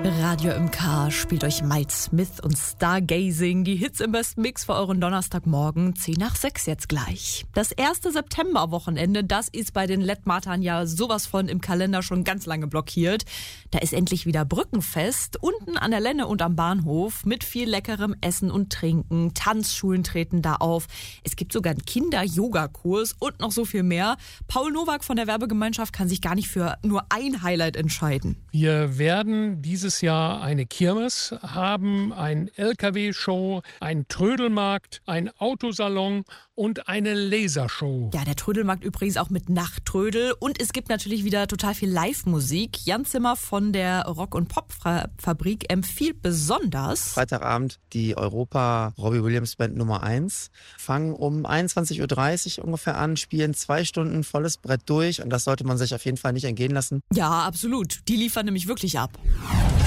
Radio MK spielt euch Miles Smith und Stargazing, die Hits im besten Mix für euren Donnerstagmorgen, 10:10 jetzt gleich. Das erste Septemberwochenende, das ist bei den Lettmatern ja sowas von im Kalender schon ganz lange blockiert. Da ist endlich wieder Brückenfest, unten an der Lenne und am Bahnhof, mit viel leckerem Essen und Trinken. Tanzschulen treten da auf. Es gibt sogar einen Kinder-Yoga-Kurs und noch so viel mehr. Paul Nowak von der Werbegemeinschaft kann sich gar nicht für nur ein Highlight entscheiden. Wir werden dieses Jahr eine Kirmes haben, ein LKW-Show, einen Trödelmarkt, ein Autosalon und eine Lasershow. Ja, der Trödelmarkt übrigens auch mit Nachttrödel. Und es gibt natürlich wieder total viel Live-Musik. Jan Zimmer von der Rock- und Pop-Fabrik empfiehlt besonders... Freitagabend die Europa Robbie Williams Band Nummer 1. Fangen um 21:30 Uhr ungefähr an, spielen 2 Stunden volles Brett durch. Und das sollte man sich auf jeden Fall nicht entgehen lassen. Ja, absolut. Die liefern nämlich wirklich ab.